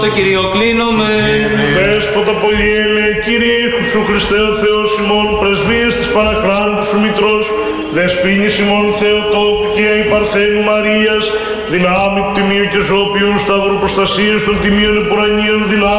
Το Κυρίο κλείνομαι. Δέσποτα πολυέλε, Κύριε Ιησού Χριστέ ο Θεός ημών, πρεσβείες της Παναχράντου σου Μητρός, δεσποίνης ημών Θεοτόκου και η Παρθένου Μαρίας, δυνάμει του Τιμίου και Ζώπιον Σταύρου προστασίας των Τιμίων Επουρανίων δυνάμει.